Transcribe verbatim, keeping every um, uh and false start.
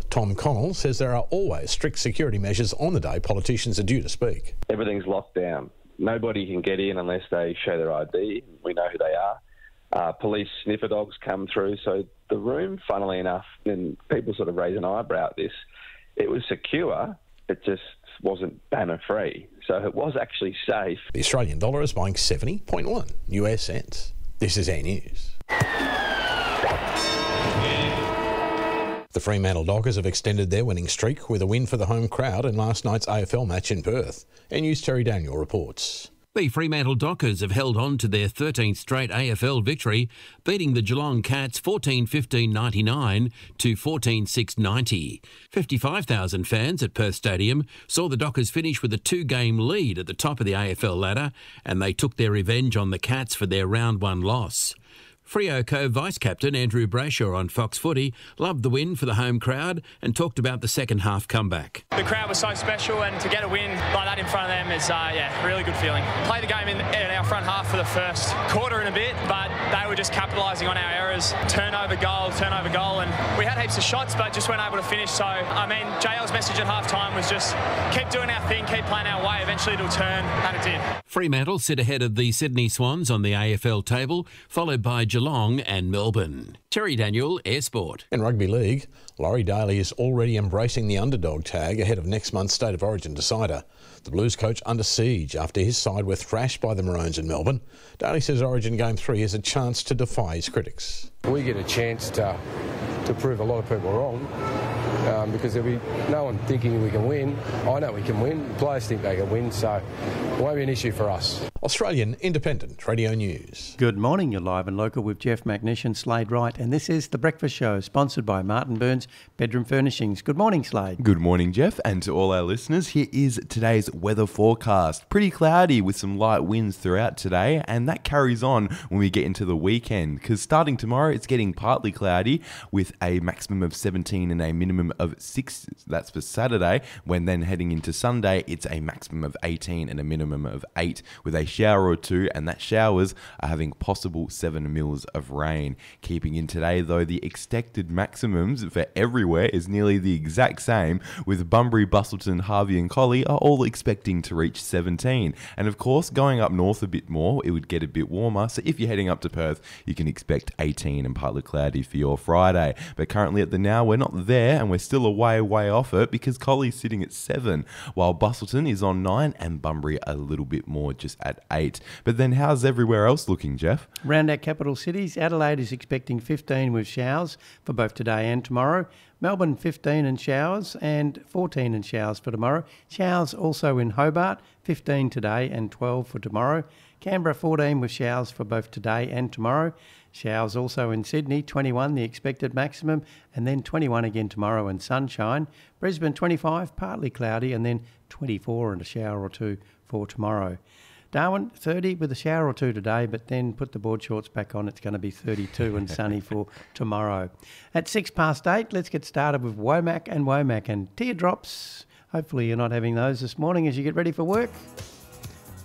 Tom Connell says there are always strict security measures on the day politicians are due to speak. Everything's locked down. Nobody can get in unless they show their I D. We know who they are. Uh, police sniffer dogs come through. So the room, funnily enough, and people sort of raise an eyebrow at this, it was secure. It just wasn't banner-free. So it was actually safe. The Australian dollar is buying seventy point one U S cents. This is Air News. The Fremantle Dockers have extended their winning streak with a win for the home crowd in last night's A F L match in Perth. Air News' Terry Daniel reports. The Fremantle Dockers have held on to their thirteenth straight A F L victory, beating the Geelong Cats fourteen fifteen ninety-nine to fourteen six ninety. fifty-five thousand fans at Perth Stadium saw the Dockers finish with a two-game lead at the top of the A F L ladder, and they took their revenge on the Cats for their round one loss. Freo co-vice-captain Andrew Brashaw on Fox Footy loved the win for the home crowd and talked about the second half comeback. The crowd was so special, and to get a win like that in front of them is, uh, yeah, really good feeling. Played the game in, in our front half for the first quarter and a bit, but they were just capitalising on our errors. Turnover goal, turnover goal, and we had heaps of shots, but just weren't able to finish. So, I mean, J L's message at half-time was just keep doing our thing, keep playing our way. Eventually it'll turn, and it did. Fremantle sit ahead of the Sydney Swans on the A F L table, followed by Geelong and Melbourne. Terry Daniel, Air Sport. In Rugby League, Laurie Daly is already embracing the underdog tag ahead of next month's State of Origin decider. The Blues coach under siege after his side were thrashed by the Maroons in Melbourne. Daly says Origin Game three is a chance to defy his critics. We get a chance to, to prove a lot of people wrong. Um, because there'll be no one thinking we can win. I know we can win. The players think they can win, so it won't be an issue for us. Australian Independent Radio News. Good morning. You're live and local with Jeff McNish and Slade Wright, and this is The Breakfast Show, sponsored by Martin Burns Bedroom Furnishings. Good morning, Slade. Good morning, Jeff, and to all our listeners, here is today's weather forecast. Pretty cloudy with some light winds throughout today, and that carries on when we get into the weekend, because starting tomorrow, it's getting partly cloudy with a maximum of seventeen and a minimum of six. That's for Saturday. When then heading into Sunday, it's a maximum of eighteen and a minimum of eight with a shower or two, and that showers are having possible seven mils of rain. Keeping in today, though, the expected maximums for everywhere is nearly the exact same, with Bunbury, Bustleton, Harvey and Collie are all expecting to reach seventeen. And of course, going up north a bit more, it would get a bit warmer. So if you're heading up to Perth, you can expect eighteen and partly cloudy for your Friday. But currently at the now, we're not there, and we're still a way, way off it, because Collie's sitting at seven, while Bustleton is on nine and Bunbury a little bit more, just at eight. But then how's everywhere else looking, Jeff? Round our capital cities, Adelaide is expecting fifteen with showers for both today and tomorrow. Melbourne fifteen and showers, and fourteen and showers for tomorrow. Showers also in Hobart, fifteen today and twelve for tomorrow. Canberra fourteen with showers for both today and tomorrow. Showers also in Sydney, twenty-one the expected maximum, and then twenty-one again tomorrow and sunshine. Brisbane twenty-five, partly cloudy, and then twenty-four and a shower or two for tomorrow. Darwin thirty with a shower or two today, but then put the board shorts back on. It's going to be thirty-two and sunny for tomorrow. At six past eight, let's get started with Womack and Womack and teardrops. Hopefully you're not having those this morning as you get ready for work.